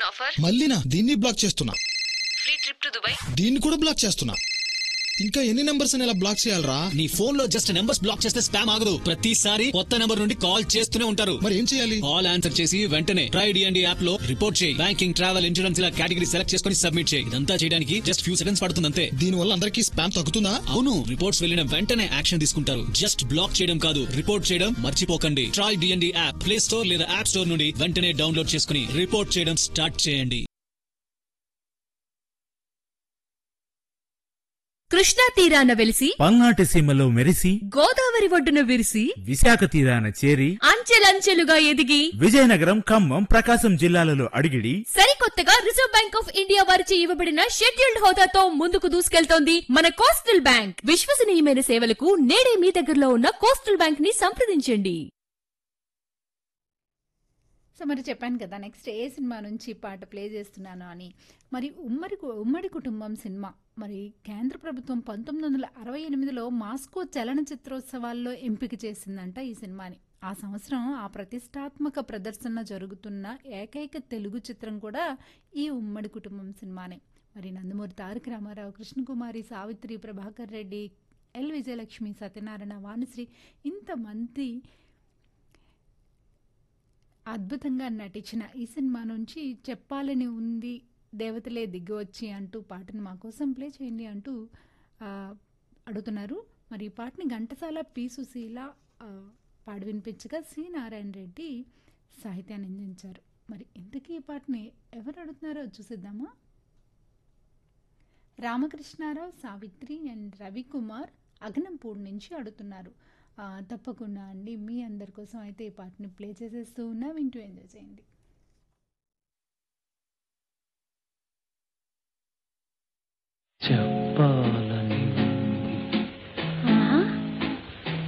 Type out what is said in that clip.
Offer. మళ్ళీనా? దీన్ని black చేస్తున్నా. Free trip to Dubai. దీన్ని కూడా బ్లాక్ చేస్తున్నా. ఇంకా ఎన్ని నెంబర్స్ ఇలా బ్లాక్ చేయాలరా? నీ ఫోన్ లో జస్ట్ నెంబర్స్ బ్లాక్ చేస్తే స్పామ్ ఆగదు. ప్రతిసారి కొత్త నెంబర్ నుండి కాల్ చేస్తూనే ఉంటారు. మరి ఏం చేయాలి? కాల్ ఆన్సర్ చేసి వెంటనే ట్రై డిఎండి యాప్ లో రిపోర్ట్ చేయి. బ్యాంకింగ్, ట్రావెల్, ఇన్సూరెన్స్ ఇలా కేటగిరీ సెలెక్ట్ చేసుకుని సబ్మిట్ చేయి. ఇదంతా చేయడానికి జస్ట్ ఫ్యూ సెకండ్స్ పడుతుంది అంతే. దీని వల్ల అందరికీ స్పామ్ తగ్గుతుందా? అవును, రిపోర్ట్స్ వెళ్ళిన వెంటనే యాక్షన్ తీసుకుంటారు. జస్ట్ బ్లాక్ చేయడం కాదు, రిపోర్ట్ చేయడం మర్చిపోకండి. Try DND app play store లేదా యాప్ స్టోర్ నుండి వెంటనే డౌన్లోడ్ చేసుకుని రిపోర్ట్ చేయడం స్టార్ట్ చేయండి. కృష్ణా తీరాన వెలిసి పల్నాటి సీమలో మెరిసి గోదావరి ఒడ్డున విరిసి విశాఖ తీరాన చేరి అంచెలంచెలుగా ఎదిగి విజయనగరం, ఖమ్మం, ప్రకాశం జిల్లాలలో అడిగిడి సరికొత్తగా రిజర్వ్ బ్యాంక్ ఆఫ్ ఇండియా వారిచే ఇవ్వబడిన షెడ్యూల్డ్ హోదాతో ముందుకు దూసుకెళ్తోంది మన కోస్టల్ బ్యాంక్. విశ్వసనీయమైన సేవలకు నేడే మీ దగ్గరలో ఉన్న కోస్టల్ బ్యాంక్ ని సంప్రదించండి. సో మరి చెప్పాను కదా నెక్స్ట్ ఏ సినిమా నుంచి పాట ప్లే చేస్తున్నాను అని. మరి ఉమ్మడి కుటుంబం సినిమా మరి కేంద్ర ప్రభుత్వం 1968లో మాస్కో చలనచిత్రోత్సవాల్లో ఎంపిక చేసిందంట ఈ సినిమాని. ఆ సంవత్సరం ఆ ప్రతిష్టాత్మక ప్రదర్శన జరుగుతున్న ఏకైక తెలుగు చిత్రం కూడా ఈ ఉమ్మడి కుటుంబం సినిమానే. మరి నందమూరి తారక రామారావు, కృష్ణకుమారి, సావిత్రి, ప్రభాకర్ రెడ్డి, ఎల్ విజయలక్ష్మి, సత్యనారాయణ, వాణిశ్రీ ఇంతమంది అద్భుతంగా నటించిన ఈ సినిమా నుంచి చెప్పాలని ఉంది దేవతలే దిగివచ్చి అంటూ పాటను మా కోసం ప్లే చేయండి అంటూ అడుగుతున్నారు. మరి ఈ పాటని ఘంటసాల, పి సుశీల పాడి వినిపించగా సి నారాయణ రెడ్డి సాహిత్యాన్ని అందించారు. మరి ఇంతకీ ఈ పాటని ఎవరు అడుగుతున్నారో చూసిద్దామా. రామకృష్ణారావు, సావిత్రి అండ్ రవికుమార్ అగనంపూడి నుంచి అడుగుతున్నారు. తప్పకుండా అండి, మీ అందరి కోసం అయితే ఈ పాటని ప్లే చేసేస్తూ ఉన్నా, వింటూ ఎంజాయ్ చేయండి.